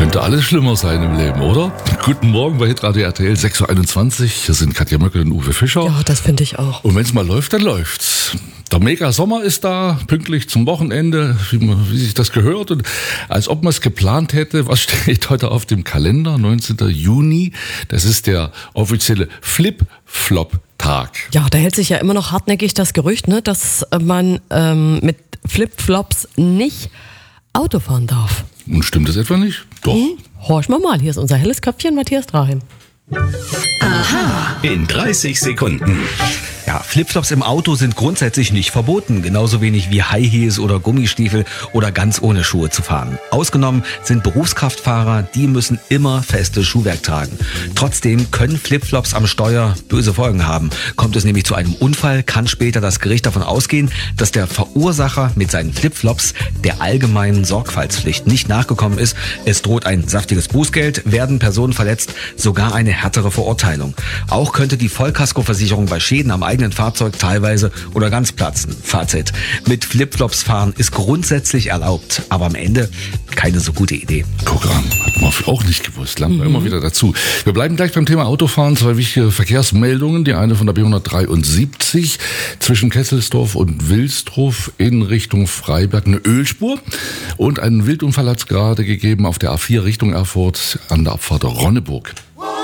Könnte alles schlimmer sein im Leben, oder? Guten Morgen bei Hitradio RTL 6.21 Uhr. Hier sind Katja Möckel und Uwe Fischer. Ja, das finde ich auch. Und wenn es mal läuft, dann läuft's. Der Mega-Sommer ist da, pünktlich zum Wochenende, wie sich das gehört. Und als ob man es geplant hätte, was steht heute auf dem Kalender? 19. Juni, das ist der offizielle Flip-Flop-Tag. Ja, da hält sich ja immer noch hartnäckig das Gerücht, ne, dass man mit Flip-Flops nicht Auto fahren darf. Und stimmt das etwa nicht? Doch. Horch mal, hier ist unser helles Köpfchen Matthias Drahim. Aha. In 30 Sekunden. Ja, Flipflops im Auto sind grundsätzlich nicht verboten, genauso wenig wie High Heels oder Gummistiefel oder ganz ohne Schuhe zu fahren. Ausgenommen sind Berufskraftfahrer, die müssen immer festes Schuhwerk tragen. Trotzdem können Flipflops am Steuer böse Folgen haben. Kommt es nämlich zu einem Unfall, kann später das Gericht davon ausgehen, dass der Verursacher mit seinen Flipflops der allgemeinen Sorgfaltspflicht nicht nachgekommen ist. Es droht ein saftiges Bußgeld, werden Personen verletzt, sogar eine härtere Verurteilung. Auch könnte die Vollkaskoversicherung bei Schäden am eigenen Fahrzeug teilweise oder ganz platzen. Fazit: Mit Flipflops fahren ist grundsätzlich erlaubt, aber am Ende keine so gute Idee. Guck an, hat man auch nicht gewusst. Lernen wir immer wieder dazu. Wir bleiben gleich beim Thema Autofahren. Zwei wichtige Verkehrsmeldungen. Die eine von der B173 zwischen Kesselsdorf und Wilsdruff in Richtung Freiberg. Eine Ölspur. Und einen Wildunfall hat es gerade gegeben auf der A4 Richtung Erfurt an der Abfahrt Ronneburg.